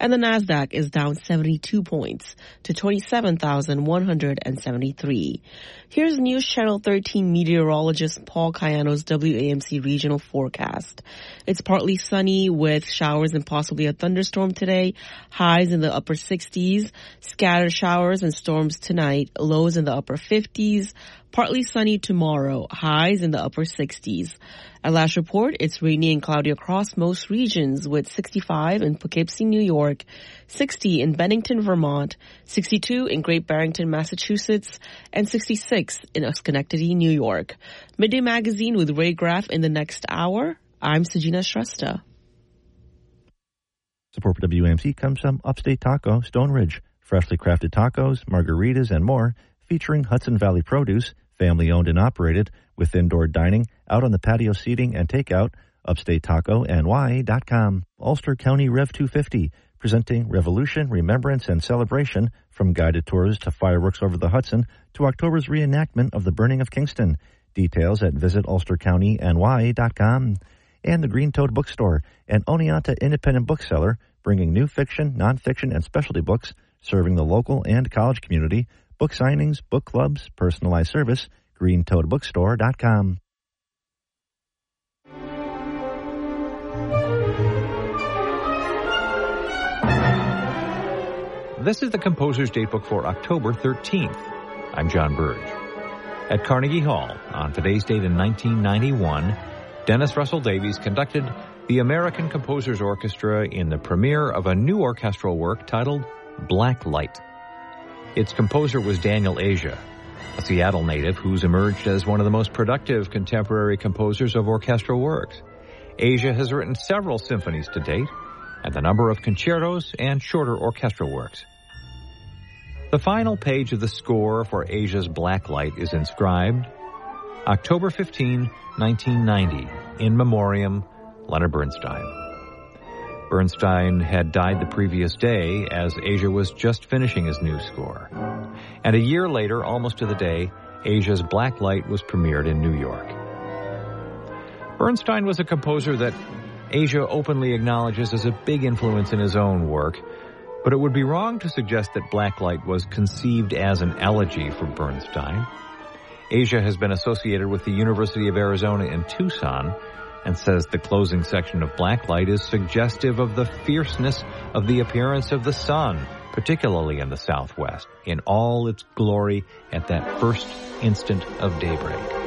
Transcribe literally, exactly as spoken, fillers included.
and the Nasdaq is down seventy-two points to twenty-seven thousand one hundred seventy-three. Here's News Channel thirteen meteorologist Paul Cayano's W A M C regional forecast. It's partly sunny with showers and possibly a thunderstorm today. Highs in the upper sixties. Scattered showers and storms tonight. Lows in the upper fifties. Partly sunny tomorrow. Highs in the upper sixties. At last report, it's rainy and cloudy across most regions with sixty-five in Poughkeepsie, New York, sixty in Bennington, Vermont, sixty-two in Great Barrington, Massachusetts, and sixty-six in Schenectady, New York. Midday Magazine with Ray Graff in the next hour. I'm Sajina Shrestha. Support for W A M C comes from Upstate Taco, Stone Ridge. Freshly crafted tacos, margaritas, and more, featuring Hudson Valley produce, family-owned and operated, with indoor dining, out on the patio seating and takeout. upstate taco N Y dot com. Ulster County Rev two fifty, presenting Revolution, Remembrance, and Celebration, from guided tours to fireworks over the Hudson to October's reenactment of the burning of Kingston. Details at visit ulster county N Y dot com. And the Green Toad Bookstore, an Oneonta independent bookseller, bringing new fiction, nonfiction, and specialty books, serving the local and college community. Book signings, book clubs, personalized service, green toad bookstore dot com. This is the Composer's Datebook for October thirteenth. I'm John Burge. At Carnegie Hall, on today's date in nineteen ninety-one, Dennis Russell Davies conducted the American Composers Orchestra in the premiere of a new orchestral work titled Black Light. Its composer was Daniel Asia, a Seattle native who's emerged as one of the most productive contemporary composers of orchestral works. Asia has written several symphonies to date, and a number of concertos and shorter orchestral works. The final page of the score for Asia's Black Light is inscribed, October fifteenth, nineteen ninety, in memoriam, Leonard Bernstein. Bernstein had died the previous day as Asia was just finishing his new score. And a year later, almost to the day, Asia's Black Light was premiered in New York. Bernstein was a composer that Asia openly acknowledges as a big influence in his own work, but it would be wrong to suggest that Black Light was conceived as an elegy for Bernstein. Asia has been associated with the University of Arizona in Tucson, and says the closing section of Black Light is suggestive of the fierceness of the appearance of the sun, particularly in the Southwest, in all its glory at that first instant of daybreak.